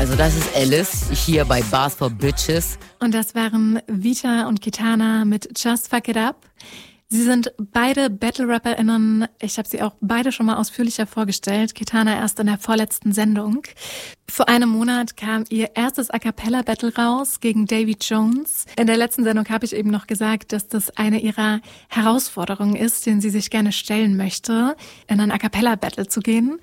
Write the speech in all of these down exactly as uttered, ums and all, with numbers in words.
Also das ist Alice, hier bei Bars for Bitches. Und das waren Vita und Kitana mit Just Fuck It Up. Sie sind beide Battle-RapperInnen. Ich habe sie auch beide schon mal ausführlicher vorgestellt. Kitana erst in der vorletzten Sendung. Vor einem Monat kam ihr erstes A-Cappella-Battle raus gegen Davy Jones. In der letzten Sendung habe ich eben noch gesagt, dass das eine ihrer Herausforderungen ist, denen sie sich gerne stellen möchte, in ein A-Cappella-Battle zu gehen.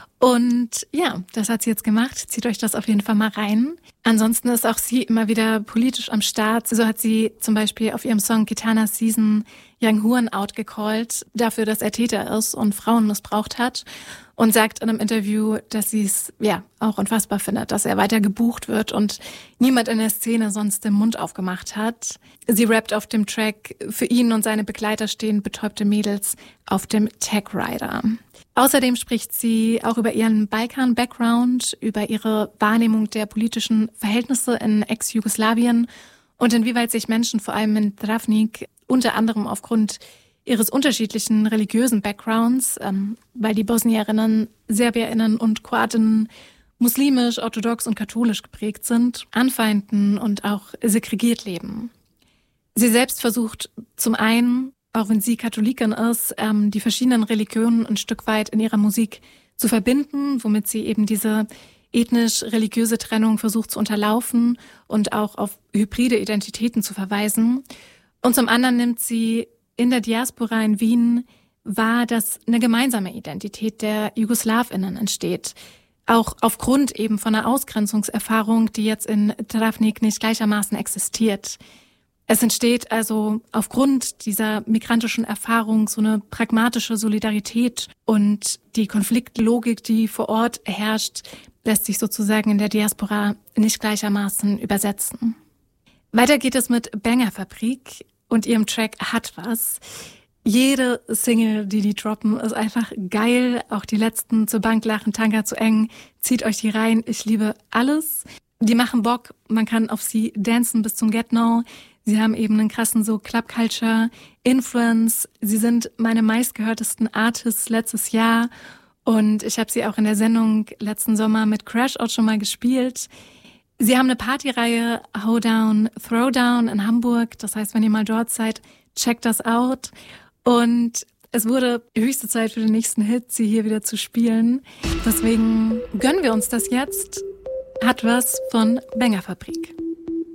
Und ja, das hat sie jetzt gemacht. Zieht euch das auf jeden Fall mal rein. Ansonsten ist auch sie immer wieder politisch am Start. So hat sie zum Beispiel auf ihrem Song Kitana's Season Young Huan outgecallt, dafür, dass er Täter ist und Frauen missbraucht hat. Und sagt in einem Interview, dass sie es ja auch unfassbar findet, dass er weiter gebucht wird und niemand in der Szene sonst den Mund aufgemacht hat. Sie rappt auf dem Track, für ihn und seine Begleiter stehen betäubte Mädels auf dem Tech Rider. Außerdem spricht sie auch über ihren Balkan-Background, über ihre Wahrnehmung der politischen Verhältnisse in Ex-Jugoslawien und inwieweit sich Menschen vor allem in Travnik unter anderem aufgrund ihres unterschiedlichen religiösen Backgrounds, ähm, weil die Bosnierinnen, Serbierinnen und Kroatinnen muslimisch, orthodox und katholisch geprägt sind, anfeinden und auch segregiert leben. Sie selbst versucht zum einen, auch wenn sie Katholikin ist, ähm, die verschiedenen Religionen ein Stück weit in ihrer Musik zu verbinden, womit sie eben diese ethnisch-religiöse Trennung versucht zu unterlaufen und auch auf hybride Identitäten zu verweisen. Und zum anderen nimmt sie in der Diaspora in Wien wahr, dass eine gemeinsame Identität der JugoslawInnen entsteht. Auch aufgrund eben von einer Ausgrenzungserfahrung, die jetzt in Travnik nicht gleichermaßen existiert. Es entsteht also aufgrund dieser migrantischen Erfahrung so eine pragmatische Solidarität und die Konfliktlogik, die vor Ort herrscht, lässt sich sozusagen in der Diaspora nicht gleichermaßen übersetzen. Weiter geht es mit Banger-Fabrik und ihrem Track Hat was. Jede Single, die die droppen, ist einfach geil. Auch die letzten Zur Bank lachen, Tanga zu eng. Zieht euch die rein. Ich liebe alles. Die machen Bock. Man kann auf sie dancen bis zum Get-No. Sie haben eben einen krassen so Club-Culture-Influence. Sie sind meine meistgehörtesten Artists letztes Jahr. Und ich habe sie auch in der Sendung letzten Sommer mit Crashout schon mal gespielt. Sie haben eine Partyreihe Hoedown, Throwdown in Hamburg. Das heißt, wenn ihr mal dort seid, checkt das out. Und es wurde höchste Zeit für den nächsten Hit, sie hier wieder zu spielen. Deswegen gönnen wir uns das jetzt. Hat was von Banger-Fabrik.